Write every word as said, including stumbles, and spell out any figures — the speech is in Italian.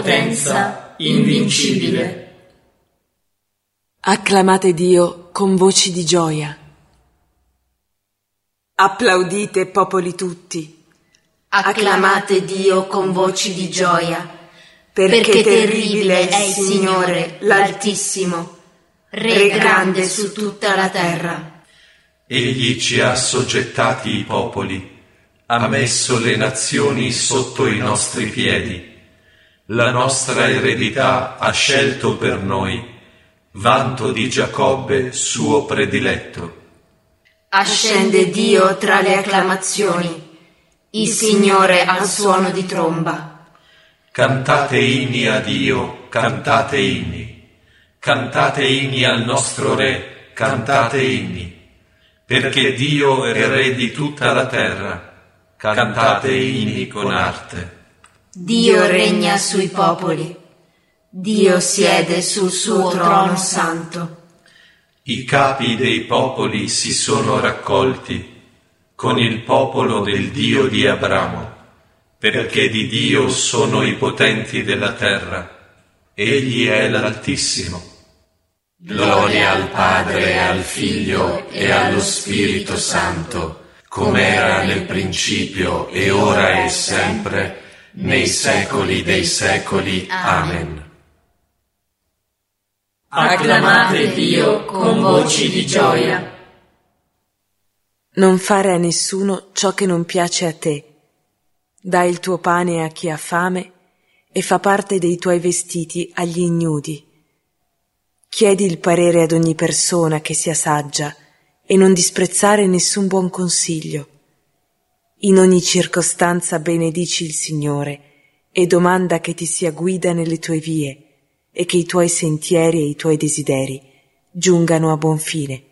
potenza invincibile. Acclamate Dio con voci di gioia. Applaudite, popoli tutti. Acclamate Dio con voci di gioia, perché, perché terribile è il Signore, l'Altissimo, Re grande su tutta la terra. Egli ci ha assoggettati i popoli, ha messo le nazioni sotto i nostri piedi. La nostra eredità ha scelto per noi, vanto di Giacobbe suo prediletto. Ascende Dio tra le acclamazioni, il Signore al suono di tromba. Cantate inni a Dio, cantate inni, cantate inni al nostro Re, cantate inni, perché Dio è Re di tutta la terra, cantate inni con arte. Dio regna sui popoli, Dio siede sul suo trono santo. I capi dei popoli si sono raccolti con il popolo del Dio di Abramo, perché di Dio sono i potenti della terra, egli è l'Altissimo. Gloria al Padre, al Figlio e allo Spirito Santo, come era nel principio e ora e sempre, nei secoli dei secoli. Amen. Acclamate Dio con voci di gioia. Non fare a nessuno ciò che non piace a te. Dai il tuo pane a chi ha fame e fa parte dei tuoi vestiti agli ignudi. Chiedi il parere ad ogni persona che sia saggia e non disprezzare nessun buon consiglio. In ogni circostanza benedici il Signore e domanda che ti sia guida nelle tue vie e che i tuoi sentieri e i tuoi desideri giungano a buon fine.